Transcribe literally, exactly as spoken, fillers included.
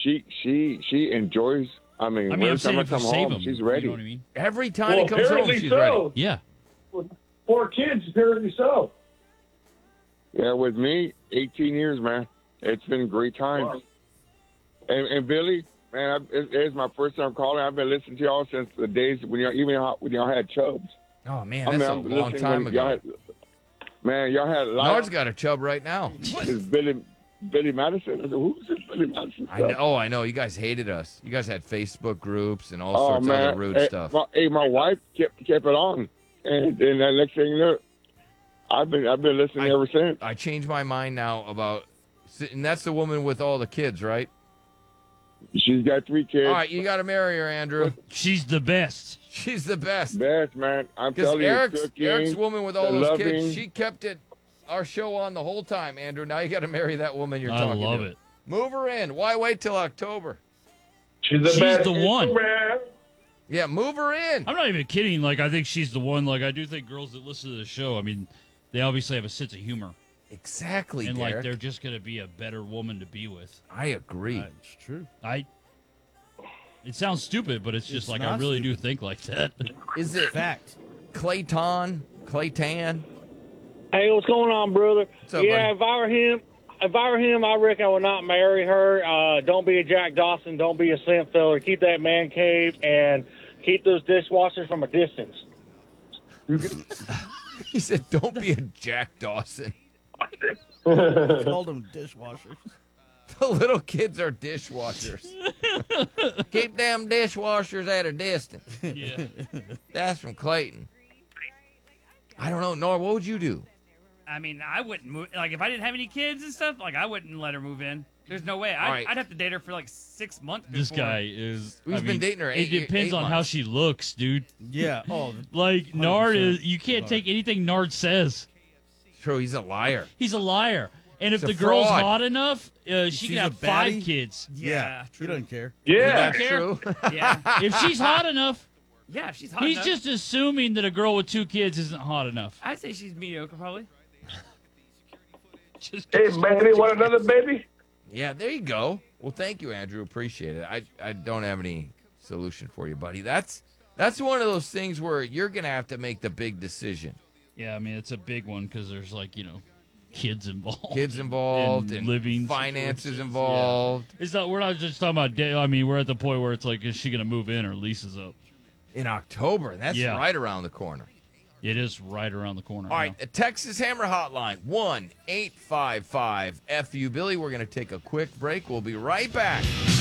she she she enjoys. I mean, I mean, I'm every time saying I if you come save home, them, she's ready. You know what I mean? Every time Well, he comes home, apparently she's so. ready. Yeah. Four kids, apparently so. Yeah, with me, eighteen years, man. It's been great times. Wow. And, and Billy, man, I, it, it's my first time calling. I've been listening to y'all since the days when y'all even when y'all had Chubbs. Oh man, I that's mean, a I'm long listening time when ago. Y'all had, man, y'all had Nard's live. got a chub right now. Is Billy Billy Madison? I said, who's this Billy Madison? I know. Oh, I know. You guys hated us. You guys had Facebook groups and all Oh sorts man, of other rude hey, stuff. My, hey, my wife kept kept it on, and and the next thing you know, I've been I've been listening I- ever since. I changed my mind now about, and that's the woman with all the kids, right? She's got three kids. All right, you got to marry her, Andrew. She's the best. She's the best. Best man, I'm Because telling Eric's, you, cooking, Eric's woman with all the those loving. kids, she kept it our show on the whole time, Andrew. Now you got to marry that woman you're I talking love to. it. Move her in. Why wait till October? She's the She's best. the one. Man. Yeah, move her in. I'm not even kidding. Like, I think she's the one. Like, I do think girls that listen to the show, I mean, they obviously have a sense of humor. Exactly, And, Derek. like, they're just going to be a better woman to be with. I agree. It's true. I. It sounds stupid, but it's just It's like I not really do stupid. think like that. Is it Fact. Clayton? Clayton? Hey, what's going on, brother? What's up, yeah, buddy? if I were him, if I were him, I reckon I would not marry her. Uh, don't be a Jack Dawson. Don't be a simp filler. Keep that man cave and keep those dishwashers from a distance. He said, don't be a Jack Dawson. Called them dishwashers. The little kids are dishwashers. Keep them dishwashers at a distance. Yeah. That's from Clayton. I don't know. Nor, what would you do? I mean, I wouldn't move. Like, if I didn't have any kids and stuff, like, I wouldn't let her move in. There's no way. I'd, All right. I'd have to date her for like six months. This before. guy is. He's I been mean, dating her eight- It depends eight on how months. she looks, dude. Yeah. Oh, Like, Nard percent. is. You can't take anything Nard says. True, he's a liar. He's a liar. And if He's a the girl's fraud. hot enough, uh, she she's can a have five baddie? kids. yeah. Yeah, He true. doesn't care. Yeah. That's care? true. Yeah, If she's hot enough, yeah. If she's hot he's enough, just assuming that a girl with two kids isn't hot enough. I'd say she's mediocre, probably. Just Hey, baby, want another baby? Yeah, there you go. Well, thank you, Andrew. Appreciate it. I, I don't have any solution for you, buddy. That's that's one of those things where you're gonna have to make the big decision. Yeah, I mean, it's a big one because there's, like, you know, kids involved. Kids involved And and living finances situations, involved. It's not. We're not just talking about. Day, I mean, we're at the point where it's like, is she gonna move in or lease is up? In October. That's Yeah. right around the corner. It is right around the corner. All right, the Texas Hammer Hotline, one eight five five F U. Billy, we're going to take a quick break. We'll be right back.